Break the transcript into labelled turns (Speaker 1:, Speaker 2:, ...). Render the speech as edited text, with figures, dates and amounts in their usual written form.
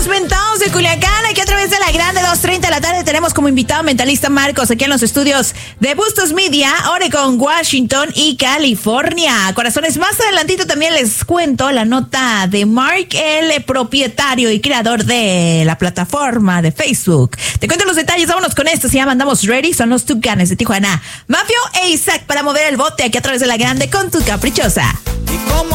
Speaker 1: los mentados de Culiacán, aquí a través de la Grande 2:30 de la tarde tenemos como invitado mentalista Marcos aquí en los estudios de Bustos Media, Oregon, Washington y California. Corazones, más adelantito también les cuento la nota de Mark, el propietario y creador de la plataforma de Facebook. Te cuento los detalles, vámonos con esto, se llama Andamos Ready, son los Tucanes de Tijuana. Mafio e Isaac para mover el bote aquí a través de la Grande con tu caprichosa.
Speaker 2: ¿Y cómo